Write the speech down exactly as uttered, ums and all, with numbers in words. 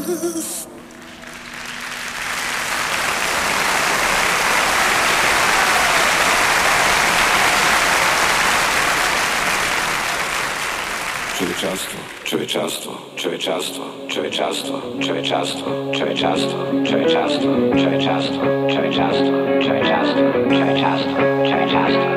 Człowieczastwo, człowieczastwo, człowieczastwo, człowieczastwo, człowieczastwo, człowieczastwo, człowieczastwo, człowieczastwo, człowieczastwo, człowieczastwo, człowieczastwo, człowieczastwo.